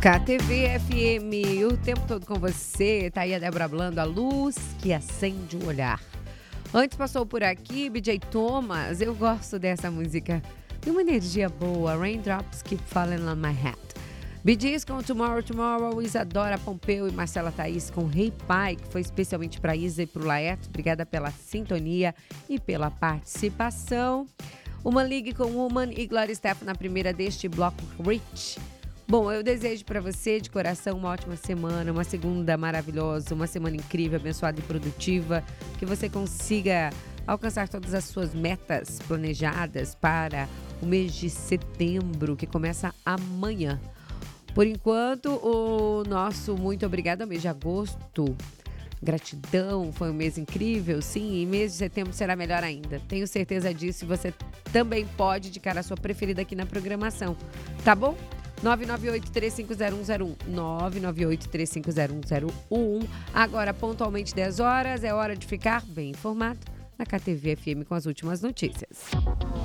KTV FM, o tempo todo com você. Tá aí a Débora Blando, a luz que acende o olhar. Antes passou por aqui, BJ Thomas. Eu gosto dessa música. Tem uma energia boa. Raindrops Keep Falling on My Head. Bee Gees com Tomorrow, Tomorrow. Isadora Pompeu e Marcela Thaís com Hey Pai, que foi especialmente para Isa e pro Laerto. Obrigada pela sintonia e pela participação. Uma League com Woman e Gloria Estefan na primeira deste bloco Rich. Bom, eu desejo para você de coração uma ótima semana, uma segunda maravilhosa, uma semana incrível, abençoada e produtiva, que você consiga alcançar todas as suas metas planejadas para o mês de setembro, que começa amanhã. Por enquanto, o nosso muito obrigado ao mês de agosto. Gratidão, foi um mês incrível, sim, e mês de setembro será melhor ainda. Tenho certeza disso e você também pode indicar a sua preferida aqui na programação, tá bom? 998-350101, 998-350101. Agora, pontualmente 10 horas, é hora de ficar bem informado na KTV FM com as últimas notícias.